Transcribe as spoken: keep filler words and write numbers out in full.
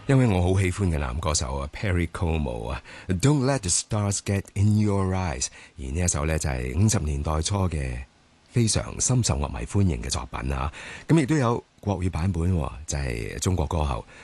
因為我好喜歡嘅男歌手啊 Perry Como 啊，Don't Let the Stars Get in Your Eyes， 而呢一首呢，就係五十年代初嘅非常深受樂迷歡迎嘅作品啊，咁亦都有國語版本，就係中國歌后